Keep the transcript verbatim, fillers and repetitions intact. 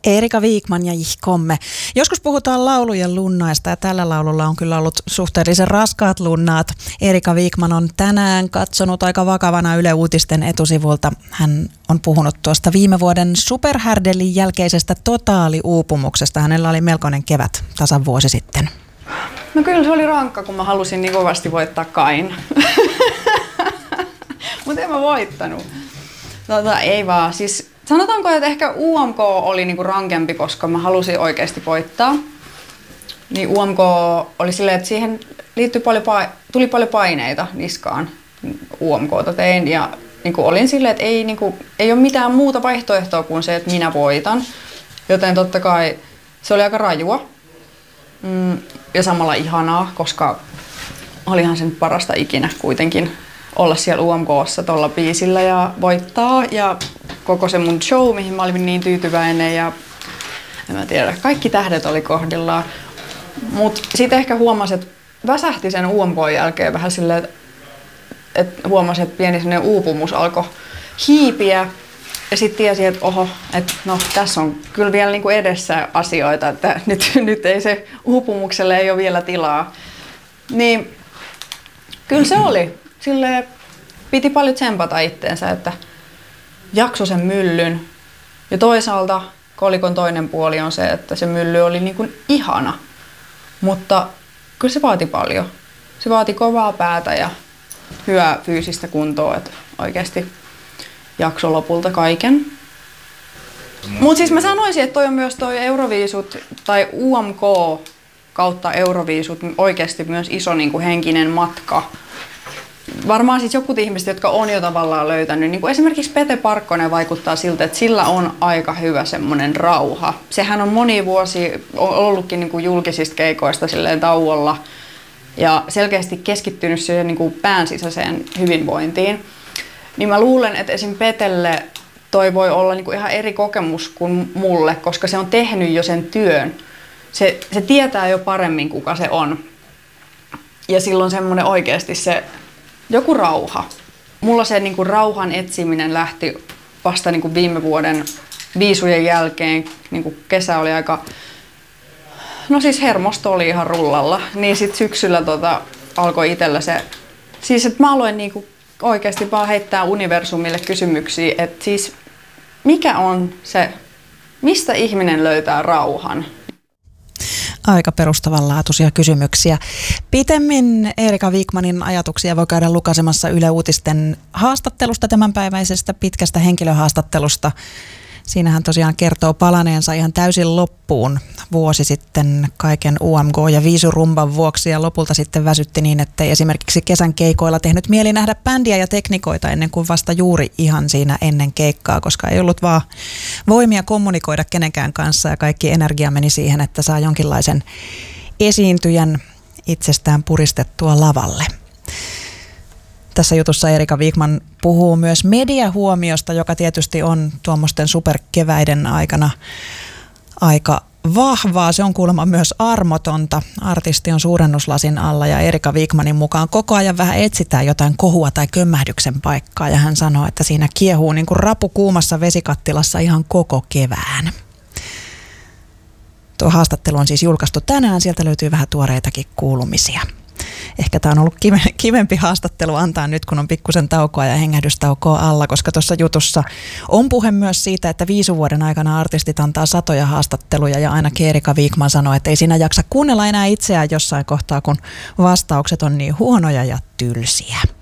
Erika Wikman ja Ich komme. Joskus puhutaan laulujen lunnaista ja tällä laululla on kyllä ollut suhteellisen raskaat lunnaat. Erika Wikman on tänään katsonut aika vakavana Yle Uutisten etusivulta. Hän on puhunut tuosta viime vuoden superhärdelin jälkeisestä totaaliuupumuksesta. Hänellä oli melkoinen kevät tasan vuosi sitten. No kyllä se oli rankka, kun mä halusin niin kovasti voittaa Kain. Mutta en mä voittanut. Tota, ei vaan. Siis sanotaanko, että ehkä U M K oli niinku rankempi, koska mä halusin oikeasti voittaa. Niin U M K oli silleen, että siihen liittyi paljon pa- tuli paljon paineita niskaan. U M K:ta tein ja niinku olin silleen, että ei, niinku, ei ole mitään muuta vaihtoehtoa kuin se, että minä voitan. Joten totta kai se oli aika rajua mm, ja samalla ihanaa, koska olihan se nyt parasta ikinä kuitenkin olla siellä U M K:ssa tuolla biisillä ja voittaa ja koko se mun show, mihin mä olin niin tyytyväinen ja en mä tiedä, kaikki tähdet oli kohdillaan. Mut sitten ehkä huomasin, että väsähti sen U M K:n jälkeen vähän silleen, että huomasin, että pieni sellainen uupumus alkoi hiipiä ja sitten tiesin, että oho, että no tässä on kyllä vielä niinku edessä asioita, että nyt, nyt ei se uupumukselle ei ole vielä tilaa. Niin kyllä se oli. Silleen piti paljon tsempata itteensä, että jakso sen myllyn. Ja toisaalta kolikon toinen puoli on se, että se mylly oli niin kuin ihana. Mutta kyllä se vaati paljon. Se vaati kovaa päätä ja hyvää fyysistä kuntoa, että oikeasti jakso lopulta kaiken. Mutta siis mä sanoisin, että toi on myös toi Euroviisut tai U M K kautta Euroviisut oikeasti myös iso niin kuin henkinen matka. Varmaan siis jotkut ihmiset, jotka on jo tavallaan löytänyt, niin kuin esimerkiksi Pete Parkkonen vaikuttaa siltä, että sillä on aika hyvä semmoinen rauha. Sehän on moni vuosi ollutkin niin kuin julkisista keikoista silleen tauolla ja selkeästi keskittynyt siihen niin kuin pään sisäiseen hyvinvointiin. Niin mä luulen, että esim. Petelle toi voi olla niin kuin ihan eri kokemus kuin mulle, koska se on tehnyt jo sen työn. Se, se tietää jo paremmin, kuka se on. Ja silloin semmoinen oikeasti se joku rauha. Mulla se niin kuin rauhan etsiminen lähti vasta niin kuin viime vuoden viisujen jälkeen. Niin kuin kesä oli aika, no siis hermosto oli ihan rullalla. Niin sit syksyllä tota, alkoi itsellä se, siis että mä aloin niin kuin oikeasti vaan heittää universumille kysymyksiä, että siis mikä on se, mistä ihminen löytää rauhan? Aika perustavanlaatuisia kysymyksiä. Pitemmin Erika Wikmanin ajatuksia voi käydä lukaisemassa Yle Uutisten haastattelusta, tämänpäiväisestä pitkästä henkilöhaastattelusta. Siinä hän tosiaan kertoo palaneensa ihan täysin loppuun vuosi sitten kaiken U M K ja viisurumban vuoksi ja lopulta sitten väsytti niin, ettei esimerkiksi kesän keikoilla tehnyt mieli nähdä bändiä ja teknikoita ennen kuin vasta juuri ihan siinä ennen keikkaa, koska ei ollut vaan voimia kommunikoida kenenkään kanssa ja kaikki energia meni siihen, että saa jonkinlaisen esiintyjän itsestään puristettua lavalle. Tässä jutussa Erika Wikman puhuu myös mediahuomiosta, joka tietysti on tuommoisten superkeväiden aikana aika vahvaa. Se on kuulemma myös armotonta. Artisti on suurennuslasin alla ja Erika Wikmanin mukaan koko ajan vähän etsitään jotain kohua tai kömmähdyksen paikkaa. Ja hän sanoo, että siinä kiehuu niin kuin rapu kuumassa vesikattilassa ihan koko kevään. Tuo haastattelu on siis julkaistu tänään. Sieltä löytyy vähän tuoreitakin kuulumisia. Ehkä tämä on ollut kivempi haastattelu antaa nyt, kun on pikkusen taukoa ja hengähdystaukoa alla, koska tuossa jutussa on puhe myös siitä, että viisuvuoden aikana artistit antaa satoja haastatteluja ja ainakin Erika Wikman sanoi, että ei siinä jaksa kuunnella enää itseään jossain kohtaa, kun vastaukset on niin huonoja ja tylsiä.